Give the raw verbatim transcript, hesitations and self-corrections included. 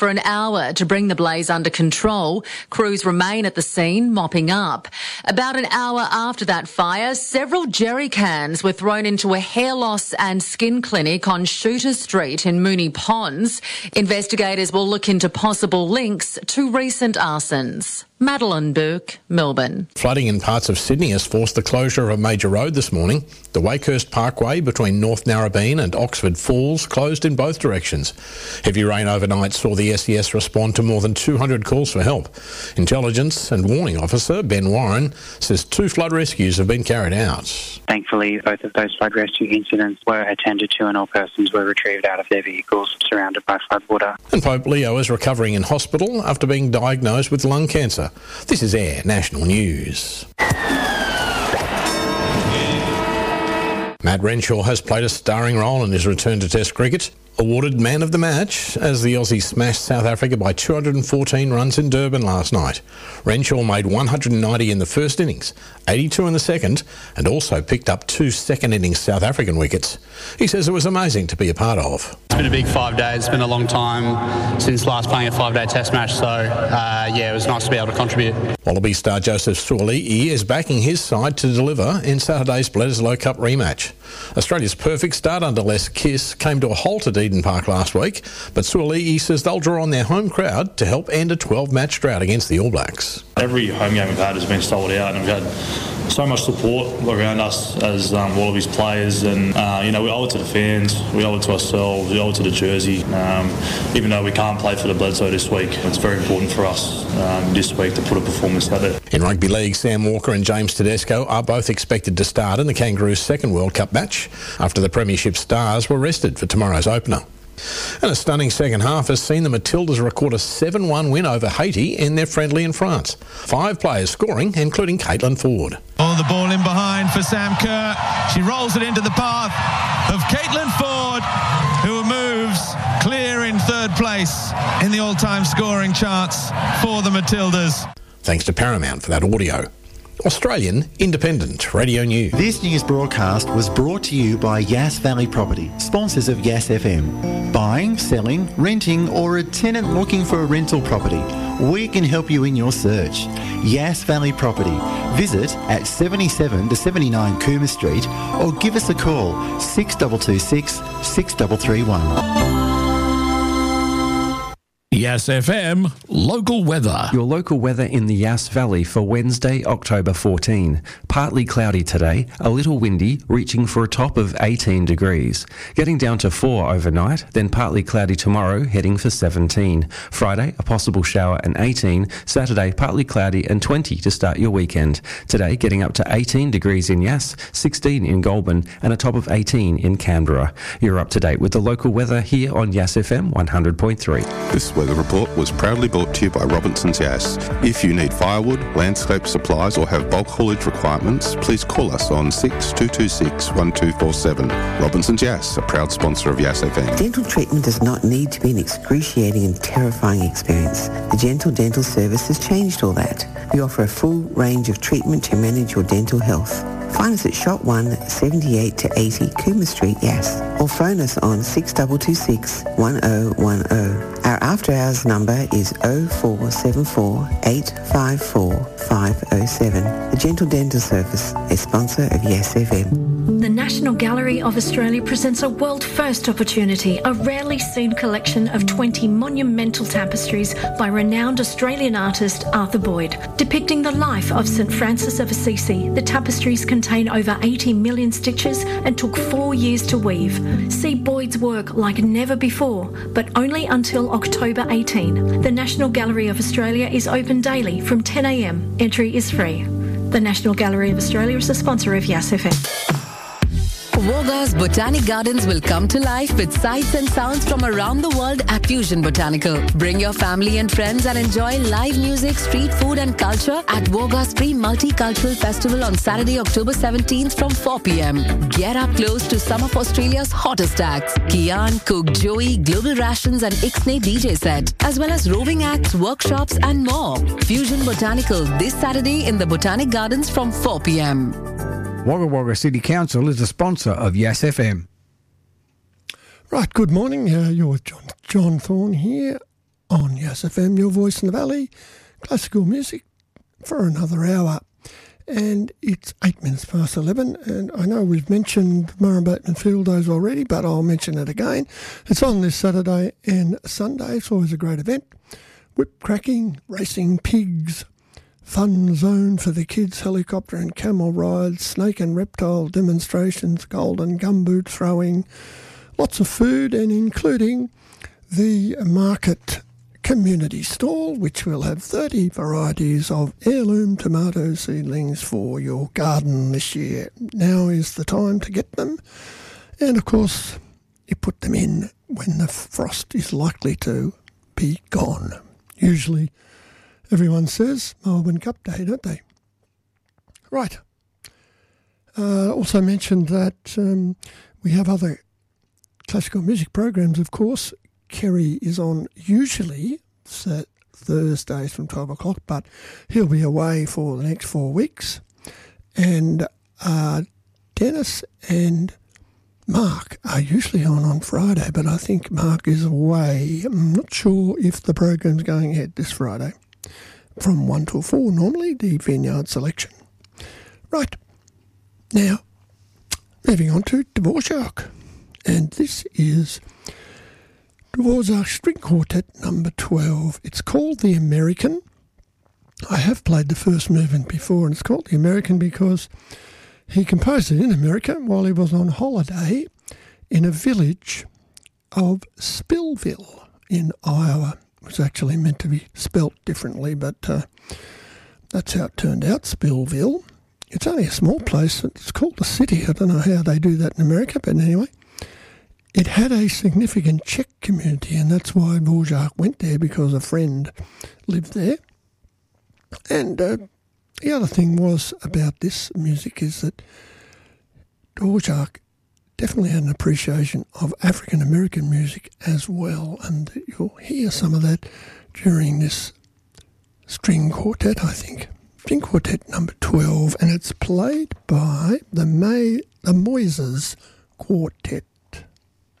for an hour to bring the blaze under control. Crews remain at the scene, mopping up. About an hour after that fire, several jerry cans were thrown into a hair loss and skin clinic on Shooter Street in Moonee Ponds. Investigators will look into possible links to recent arsons. Madeline Burke, Melbourne. Flooding in parts of Sydney has forced the closure of a major road this morning. The Wakehurst Parkway between North Narrabeen and Oxford Falls closed in both directions. Heavy rain overnight saw the S E S respond to more than two hundred calls for help. Intelligence and Warning Officer Ben Warren says two flood rescues have been carried out. Thankfully, both of those flood rescue incidents were attended to and all persons were retrieved out of their vehicles surrounded by floodwater. And Pope Leo is recovering in hospital after being diagnosed with lung cancer. This is Air National News. Matt Renshaw has played a starring role in his return to Test cricket. Awarded man of the match as the Aussies smashed South Africa by two hundred fourteen runs in Durban last night. Renshaw made one hundred ninety in the first innings, eighty-two in the second, and also picked up two second innings South African wickets. He says it was amazing to be a part of. It's been a big five days. It's been a long time since last playing a five-day Test match, so uh, yeah, it was nice to be able to contribute. Wallaby star Joseph Suaalii is backing his side to deliver in Saturday's Bledisloe Cup rematch. Australia's perfect start under Les Kiss came to a halt at Eden Park last week, but Suaalii says they'll draw on their home crowd to help end a twelve-match drought against the All Blacks. Every home game we've had has been sold out, and we've had so much support around us as um, Wallabies players, and uh, you know, we owe it to the fans, we owe it to ourselves, we owe it to the jersey. Um, even though we can't play for the Bledisloe this week, it's very important for us um, this week to put a performance out there. In rugby league, Sam Walker and James Tedesco are both expected to start in the Kangaroos' second World Cup match after the Premiership stars were rested for tomorrow's opener. And a stunning second half has seen the Matildas record a seven one win over Haiti in their friendly in France. Five players scoring, including Caitlin Ford. Oh, the ball in behind for Sam Kerr. She rolls it into the path of Caitlin Ford, who moves clear in third place in the all-time scoring charts for the Matildas. Thanks to Paramount for that audio. Australian Independent Radio News. This news broadcast was brought to you by Yass Valley Property, sponsors of Yass F M. Buying, selling, renting, or a tenant looking for a rental property, we can help you in your search. Yass Valley Property. Visit at seventy-seven to seventy-nine Cooma Street or give us a call six two two six, six three three one. Yass F M, local weather. Your local weather in the Yass Valley for Wednesday, October fourteenth. Partly cloudy today, a little windy, reaching for a top of eighteen degrees. Getting down to four overnight, then partly cloudy tomorrow, heading for seventeen. Friday, a possible shower and eighteen. Saturday, partly cloudy and twenty to start your weekend. Today, getting up to eighteen degrees in Yass, sixteen in Goulburn, and a top of eighteen in Canberra. You're up to date with the local weather here on Yass F M one hundred point three. This weather report was proudly brought to you by Robinson's Yass. If you need firewood, landscape supplies or have bulk haulage requirements, please call us on six two two six, one two four seven. Robinson's Yass, a proud sponsor of Yass F M. Dental treatment does not need to be an excruciating and terrifying experience. The Gentle Dental Service has changed all that. We offer a full range of treatment to manage your dental health. Find us at Shop one, seventy-eight to eighty Cooma Street, Yass, or phone us on six two two six, one oh one oh. Our after-hours number is oh four seven four, eight five four, five oh seven. The Gentle Dental Service, a sponsor of Yass F M. The National Gallery of Australia presents a world-first opportunity, a rarely seen collection of twenty monumental tapestries by renowned Australian artist Arthur Boyd. Depicting the life of Saint Francis of Assisi, the tapestries contain over eighty million stitches and took four years to weave. See Boyd's work like never before, but only until October eighteenth. The National Gallery of Australia is open daily from ten a m. Entry is free. The National Gallery of Australia is a sponsor of Yass F M. Wagga's Botanic Gardens will come to life with sights and sounds from around the world at Fusion Botanical. Bring your family and friends and enjoy live music, street food and culture at Wagga's Free Multicultural Festival on Saturday, October seventeenth from four p m. Get up close to some of Australia's hottest acts, Kian, Cook, Joey, Global Rations and Ixnay D J set, as well as roving acts, workshops and more. Fusion Botanical this Saturday in the Botanic Gardens from four p m. Wagga Wagga City Council is a sponsor of Yass F M. Right, good morning. Uh, you're John, John Thorne here. on Yass F M, your voice in the valley, classical music for another hour. And it's eight minutes past eleven, and I know we've mentioned Murray Bateman Field Days already, but I'll mention it again. It's on this Saturday and Sunday. It's always a great event. Whip cracking, racing pigs, fun zone for the kids, helicopter and camel rides, snake and reptile demonstrations, golden gumboot throwing, lots of food, and including the market community stall, which will have thirty varieties of heirloom tomato seedlings for your garden this year. Now is the time to get them. And of course, you put them in when the frost is likely to be gone. Usually, everyone says Melbourne Cup Day, don't they? Right. Uh, also mentioned that um, we have other classical music programs, of course. Kerry is on usually Thursdays from twelve o'clock, but he'll be away for the next four weeks. And uh, Dennis and Mark are usually on on Friday, but I think Mark is away. I'm not sure if the program's going ahead this Friday. From one till four, normally, the Vineyard Selection. Right. Now, moving on to Dvorak. And this is Dvorak String Quartet number twelve. It's called The American. I have played the first movement before, and it's called The American because he composed it in America while he was on holiday in a village of Spillville in Iowa. It was actually meant to be spelt differently, but uh, that's how it turned out, Spillville. It's only a small place. It's called a city. I don't know how they do that in America, but anyway. It had a significant Czech community, and that's why Dvorak went there, because a friend lived there. And uh, the other thing was about this music is that Dvorak definitely had an appreciation of African-American music as well, and you'll hear some of that during this string quartet, I think. String quartet number twelve, and it's played by the, May, the Moises Quartet.